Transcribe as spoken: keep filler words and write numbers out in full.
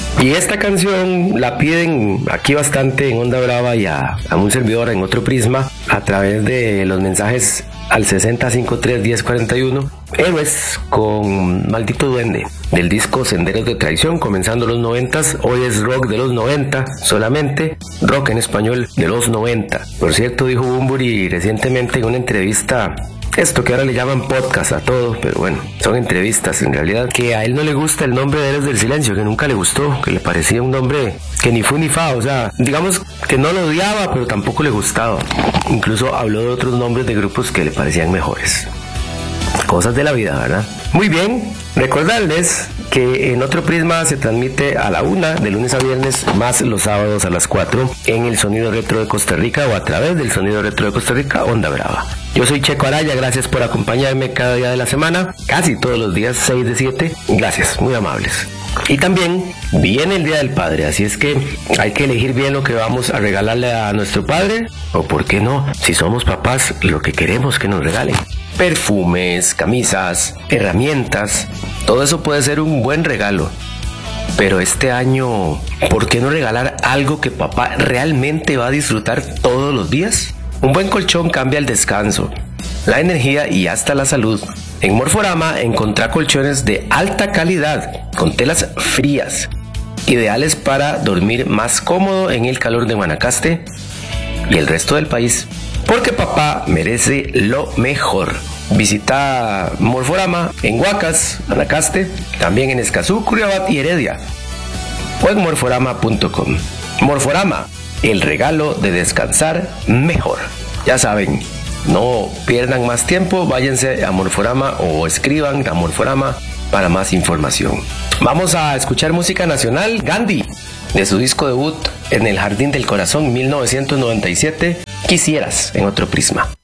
Y esta canción la piden aquí bastante en Onda Brava y a, a un servidor en Otro Prisma a través de los mensajes al sesenta cincuenta y tres diez cuarenta y uno. Héroes con Maldito Duende, del disco Senderos de Traición, comenzando los noventas. Hoy es rock de los noventa, solamente rock en español de los noventa. Por cierto, dijo Bunbury recientemente en una entrevista, esto que ahora le llaman podcast a todo, pero bueno, son entrevistas en realidad, que a él no le gusta el nombre de Héroes del Silencio, que nunca le gustó, que le parecía un nombre que ni fu ni fa, o sea, digamos que no lo odiaba, pero tampoco le gustaba. Incluso habló de otros nombres de grupos que le parecían mejores. Cosas de la vida, ¿verdad? Muy bien, recordarles que en Otro Prisma se transmite a la una de lunes a viernes, más los sábados a las cuatro en el Sonido Retro de Costa Rica o a través del Sonido Retro de Costa Rica, Onda Brava. Yo soy Checo Araya, gracias por acompañarme cada día de la semana, casi todos los días, seis de siete. Gracias, muy amables. Y también viene el Día del Padre, así es que hay que elegir bien lo que vamos a regalarle a nuestro padre, o por qué no, si somos papás, lo que queremos que nos regalen. Perfumes, camisas, herramientas, todo eso puede ser un buen regalo. Pero este año, ¿por qué no regalar algo que papá realmente va a disfrutar todos los días? Un buen colchón cambia el descanso, la energía y hasta la salud. En Morforama encontrá colchones de alta calidad, con telas frías, ideales para dormir más cómodo en el calor de Guanacaste y el resto del país. Porque papá merece lo mejor. Visita Morforama en Huacas, Guanacaste, también en Escazú, Curriabat y Heredia, o en morforama punto com. Morforama, el regalo de descansar mejor. Ya saben, no pierdan más tiempo, váyanse a Morforama o escriban a Morforama para más información. Vamos a escuchar música nacional. Gandhi, de su disco debut En el Jardín del Corazón, mil novecientos noventa y siete, Quisieras, en Otro Prisma.